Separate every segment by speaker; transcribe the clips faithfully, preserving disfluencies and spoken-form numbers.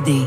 Speaker 1: idée.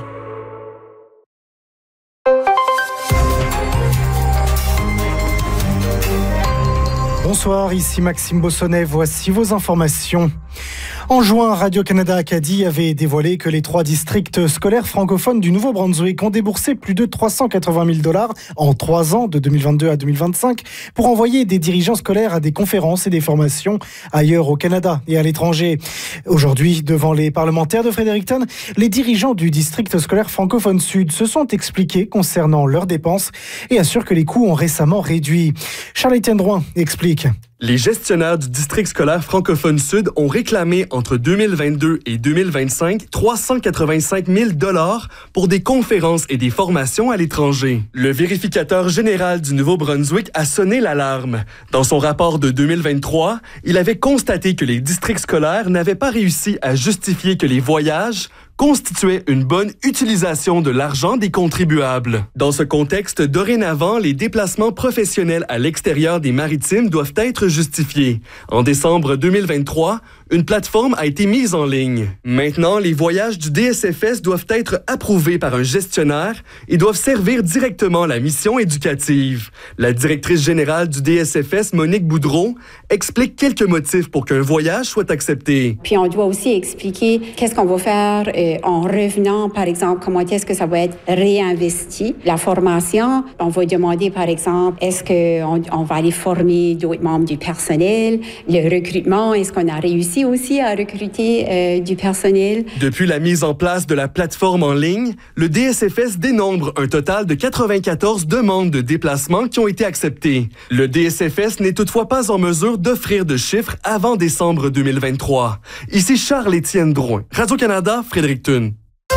Speaker 2: Bonsoir, ici Maxime Bossonnet, voici vos informations. En juin, Radio-Canada Acadie avait dévoilé que les trois districts scolaires francophones du Nouveau-Brunswick ont déboursé plus de trois cent quatre-vingt mille dollars en trois ans, de deux mille vingt-deux à deux mille vingt-cinq, pour envoyer des dirigeants scolaires à des conférences et des formations ailleurs au Canada et à l'étranger. Aujourd'hui, devant les parlementaires de Fredericton, les dirigeants du district scolaire francophone sud se sont expliqués concernant leurs dépenses et assurent que les coûts ont récemment réduit. Charles-Étienne Drouin explique.
Speaker 3: Les gestionnaires du district scolaire francophone sud ont réclamé entre deux mille vingt-deux et deux mille vingt-cinq trois cent quatre-vingt-cinq mille dollars pour des conférences et des formations à l'étranger. Le vérificateur général du Nouveau-Brunswick a sonné l'alarme. Dans son rapport de deux mille vingt-trois, il avait constaté que les districts scolaires n'avaient pas réussi à justifier que les voyages constituait une bonne utilisation de l'argent des contribuables. Dans ce contexte, dorénavant, les déplacements professionnels à l'extérieur des maritimes doivent être justifiés. En décembre deux mille vingt-trois, une plateforme a été mise en ligne. Maintenant, les voyages du D S F S doivent être approuvés par un gestionnaire et doivent servir directement la mission éducative. La directrice générale du D S F S, Monique Boudreau, explique quelques motifs pour qu'un voyage soit accepté.
Speaker 4: Puis on doit aussi expliquer qu'est-ce qu'on va faire euh, en revenant, par exemple, comment est-ce que ça va être réinvesti. La formation, on va demander, par exemple, est-ce qu'on on va aller former d'autres membres du personnel? Le recrutement, est-ce qu'on a réussi aussi à recruter euh, du personnel?
Speaker 3: Depuis la mise en place de la plateforme en ligne, le D S F S dénombre un total de quatre-vingt-quatorze demandes de déplacement qui ont été acceptées. Le D S F S n'est toutefois pas en mesure d'offrir de chiffres avant décembre deux mille vingt-trois. Ici Charles-Étienne Drouin, Radio-Canada, Fredericton.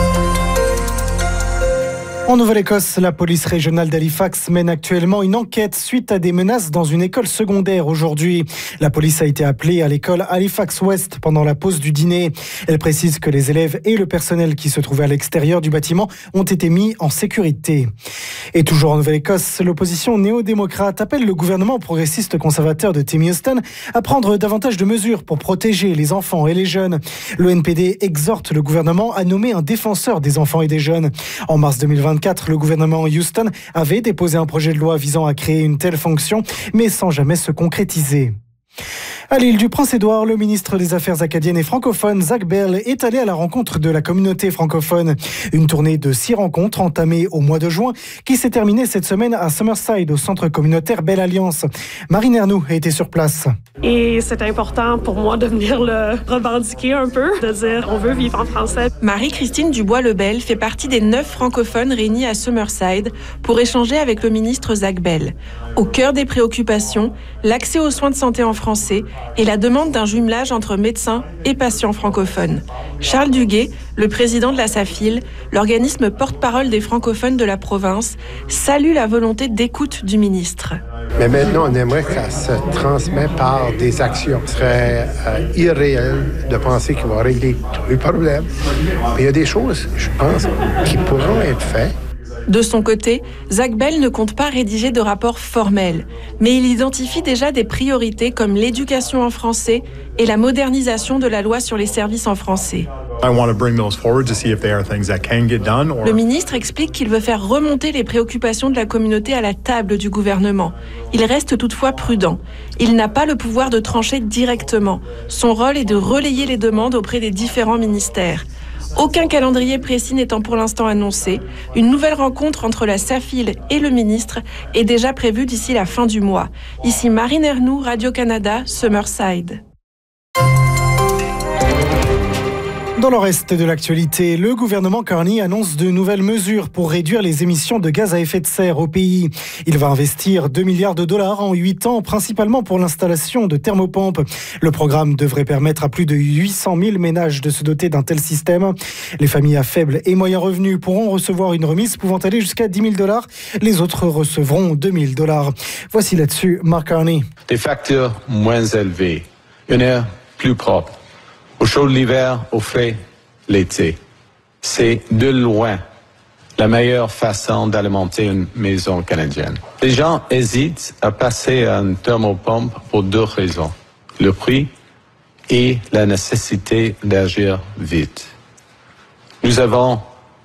Speaker 2: En Nouvelle-Écosse, la police régionale d'Halifax mène actuellement une enquête suite à des menaces dans une école secondaire aujourd'hui. La police a été appelée à l'école Halifax West pendant la pause du dîner. Elle précise que les élèves et le personnel qui se trouvaient à l'extérieur du bâtiment ont été mis en sécurité. Et toujours en Nouvelle-Écosse, l'opposition néo-démocrate appelle le gouvernement progressiste conservateur de Tim Houston à prendre davantage de mesures pour protéger les enfants et les jeunes. Le N P D exhorte le gouvernement à nommer un défenseur des enfants et des jeunes. En mars deux mille vingt-quatre, le gouvernement Houston avait déposé un projet de loi visant à créer une telle fonction, mais sans jamais se concrétiser. À l'île du Prince-Édouard, le ministre des Affaires acadiennes et francophones, Zach Bell, est allé à la rencontre de la communauté francophone. Une tournée de six rencontres entamée au mois de juin qui s'est terminée cette semaine à Summerside, au centre communautaire Belle Alliance. Marine Ernoux a été sur place.
Speaker 5: Et c'est important pour moi de venir le revendiquer un peu, de dire on veut vivre en français.
Speaker 6: Marie-Christine Dubois-Lebel fait partie des neuf francophones réunis à Summerside pour échanger avec le ministre Zach Bell. Au cœur des préoccupations, l'accès aux soins de santé en français et la demande d'un jumelage entre médecins et patients francophones. Charles Duguay, le président de la SAFIL, l'organisme porte-parole des francophones de la province, salue la volonté d'écoute du ministre.
Speaker 7: Mais maintenant, on aimerait que ça se transmette par des actions. Ce serait euh, irréel de penser qu'il va régler tous les problèmes. Mais il y a des choses, je pense, qui pourront être faites.
Speaker 6: De son côté, Zach Bell ne compte pas rédiger de rapport formel, mais il identifie déjà des priorités comme l'éducation en français et la modernisation de la loi sur les services en français. Le ministre explique qu'il veut faire remonter les préoccupations de la communauté à la table du gouvernement. Il reste toutefois prudent. Il n'a pas le pouvoir de trancher directement. Son rôle est de relayer les demandes auprès des différents ministères. Aucun calendrier précis n'étant pour l'instant annoncé, une nouvelle rencontre entre la SAFIL et le ministre est déjà prévue d'ici la fin du mois. Ici Marine Ernoux, Radio-Canada, Summerside.
Speaker 2: Dans le reste de l'actualité, le gouvernement Carney annonce de nouvelles mesures pour réduire les émissions de gaz à effet de serre au pays. Il va investir deux milliards de dollars en huit ans, principalement pour l'installation de thermopompes. Le programme devrait permettre à plus de huit cent mille ménages de se doter d'un tel système. Les familles à faible et moyen revenu pourront recevoir une remise pouvant aller jusqu'à dix mille dollars. Les autres recevront deux mille dollars. Voici là-dessus Mark Carney.
Speaker 8: Des factures moins élevées, une air plus propre. Au chaud de l'hiver, au frais l'été. C'est de loin la meilleure façon d'alimenter une maison canadienne. Les gens hésitent à passer à une thermopompe pour deux raisons. Le prix et la nécessité d'agir vite. Nous avons